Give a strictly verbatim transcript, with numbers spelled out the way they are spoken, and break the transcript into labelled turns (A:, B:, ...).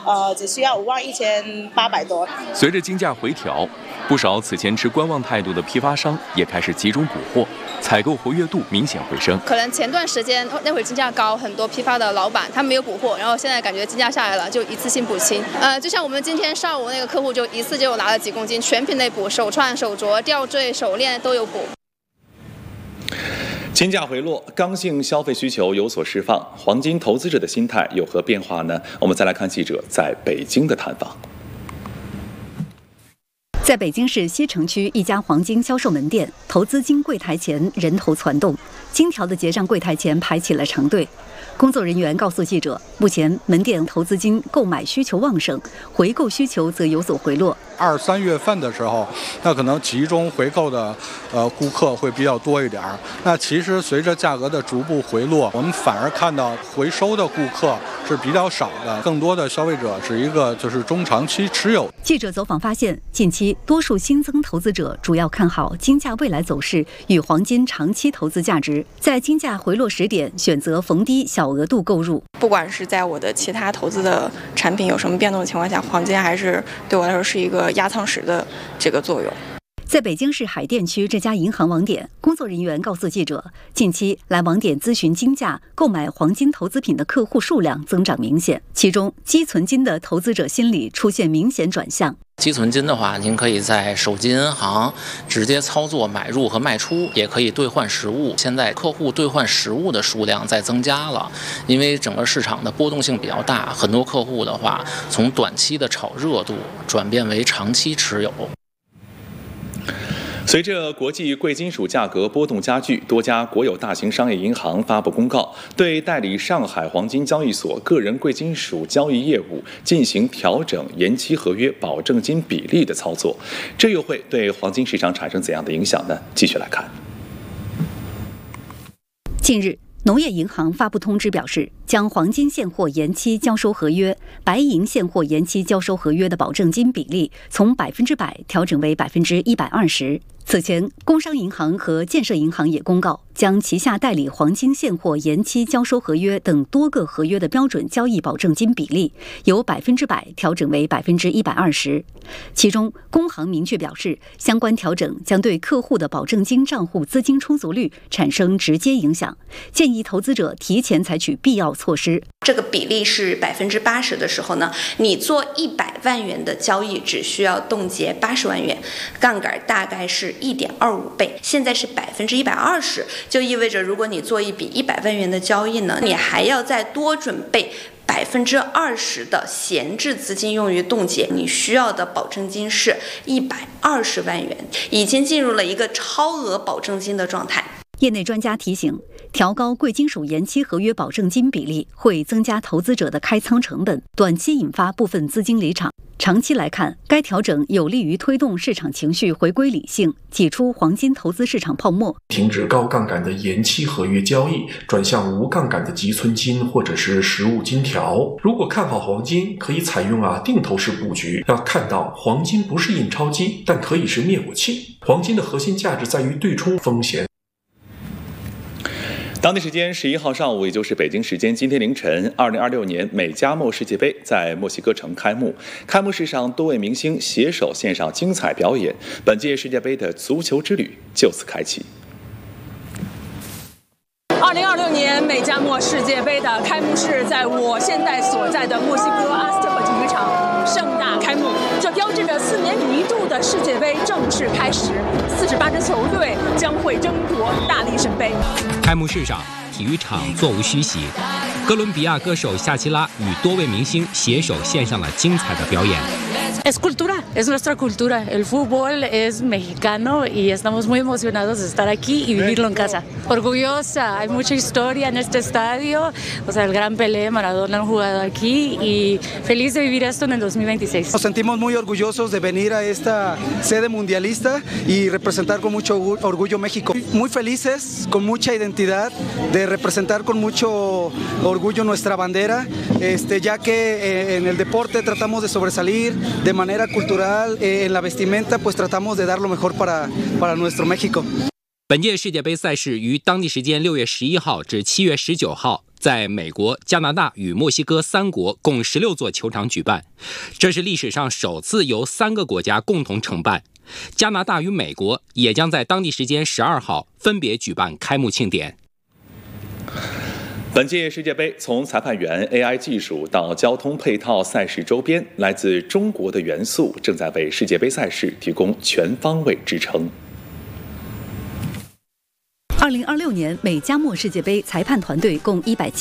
A: 呃，只需要五万一千八百多。
B: 随着金价回调，不少此前持观望态度的批发商也开始集中补货，采购活跃度明显回升。
C: 可能前段时间那会儿金价高，很多批发的老板他没有补货，然后现在感觉金价下来了，就一次性补清。呃，就像我们今天上午那个客户就一次就拿了几公斤，全品类补，手串、手镯、吊坠、手链都有补。
B: 金价回落，刚性消费需求有所释放，黄金投资者的心态有何变化呢？我们再来看记者在北京的探访。
D: 在北京市西城区一家黄金销售门店，投资金柜台前人头攒动，金条的结账柜台前排起了长队。工作人员告诉记者，目前门店投资金购买需求旺盛，回购需求则有所回落。
E: 二三月份的时候，那可能集中回购的呃顾客会比较多一点。那其实随着价格的逐步回落，我们反而看到回收的顾客是比较少的，更多的消费者是一个就是中长期持有。
D: 记者走访发现，近期多数新增投资者主要看好金价未来走势与黄金长期投资价值，在金价回落时点选择逢低小额度购入。
F: 不管是在我的其他投资的产品有什么变动的情况下，黄金还是对我来说是一个压舱石的这个作用。
D: 在北京市海淀区这家银行网点，工作人员告诉记者，近期来网点咨询金价、购买黄金投资品的客户数量增长明显，其中积存金的投资者心理出现明显转向。
G: 积存金的话，您可以在手机银行直接操作买入和卖出，也可以兑换实物。现在客户兑换实物的数量在增加了，因为整个市场的波动性比较大，很多客户的话从短期的炒热度转变为长期持有。
B: 随着国际贵金属价格波动加剧，多家国有大型商业银行发布公告，对代理上海黄金交易所个人贵金属交易业务进行调整延期合约保证金比例的操作。这又会对黄金市场产生怎样的影响呢？继续来看。
D: 近日，农业银行发布通知表示，将黄金现货延期交收合约、白银现货延期交收合约的保证金比例从百分之百调整为百分之一百二十。此前，工商银行和建设银行也公告，将旗下代理黄金现货延期交收合约等多个合约的标准交易保证金比例由百分之百调整为百分之一百二十。其中，工行明确表示，相关调整将对客户的保证金账户资金充足率产生直接影响，建议投资者提前采取必要措施。
H: 这个比例是百分之八十的时候呢，你做一百万元的交易只需要冻结八十万元，杠杆大概是一点二五倍。现在是百分之一百二十，就意味着如果你做一笔一百万元的交易呢，你还要再多准备百分之二十的闲置资金用于冻结，你需要的保证金是一百二十万元，已经进入了一个超额保证金的状态。
D: 业内专家提醒，调高贵金属延期合约保证金比例会增加投资者的开仓成本，短期引发部分资金离场。长期来看，该调整有利于推动市场情绪回归理性，挤出黄金投资市场泡沫，
I: 停止高杠杆的延期合约交易，转向无杠杆的积存金或者是实物金条。如果看好黄金，可以采用啊定投式布局。要看到黄金不是印钞机，但可以是灭火器。黄金的核心价值在于对冲风险。
B: 当地时间十一号上午，也就是北京时间今天凌晨，二零二六年美加墨世界杯在墨西哥城开幕。开幕式上，多位明星携手献上精彩表演，本届世界杯的足球之旅就此开启。
J: 二零二六年美加墨世界杯的开幕式在我现在所在的墨西哥阿斯特克体育场盛大开幕，这标志着四年一度的世界杯正式开始，四十八支球队将会争夺大力神杯。
K: 开幕式上，体育场座无虚席，哥伦比亚歌手夏奇拉与多位明星携手献上了精彩的表演。
L: Es cultura, es nuestra cultura. El fútbol es mexicano y estamos muy emocionados de estar aquí y vivirlo en casa. Orgullosa, hay mucha historia en este estadio. O sea, el gran Pelé, Maradona han jugado aquí y feliz de vivir esto en el dos mil veintiséis.
M: Nos sentimos muy orgullosos de venir a esta sede mundialista y representar con mucho orgullo México. Muy felices, con mucha identidad, de representar con mucho orgullo nuestra bandera, este, ya que en el deporte tratamos de sobresalir. De manera cultural, eh, en la vestimenta, pues tratamos de dar lo mejor para, para nuestro México.
K: 本届世界杯赛事于当地时间六月十一号至七月十九号在美国、加拿大与墨西哥三国共十六座球场举办，这是历史上首次由三个国家共同承办。加拿大与美国也将在当地时间十二号分别举办开幕庆典。
B: 本届世界杯从裁判员、A I 技术到交通配套、赛事周边，来自中国的元素正在为世界杯赛事提供全方位支撑。
D: 二零二六年美加墨世界杯裁判团队共一百七